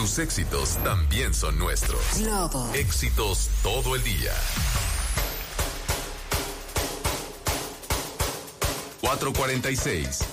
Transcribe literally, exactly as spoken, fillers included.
Tus éxitos también son nuestros. Globo. Éxitos todo el día. cuatro cuarenta y seis.